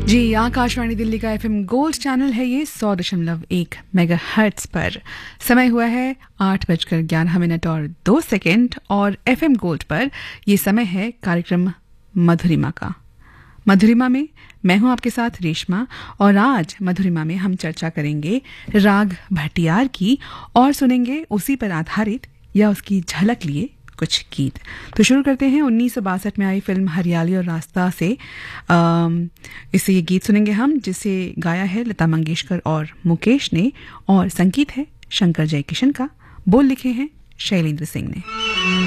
जी, आकाशवाणी दिल्ली का FM gold channel है ये 100.1 मेगाहर्ट्ज पर। समय हुआ है 8:11 और 2 सेकंड और एफएम गोल्ड पर ये समय है कार्यक्रम मधुरिमा का। मधुरिमा में मैं हूं आपके साथ रेशमा और आज मधुरिमा में हम चर्चा करेंगे राग भटियार की और सुनेंगे उसी पर आधारित या उसकी झलक लिए कुछ गीत। तो शुरू करते हैं 1962 में आई फिल्म हरियाली और रास्ता से। इससे ये गीत सुनेंगे हम, जिसे गाया है लता मंगेशकर और मुकेश ने और संगीत है शंकर जयकिशन का। बोल लिखे हैं शैलेंद्र सिंह ने।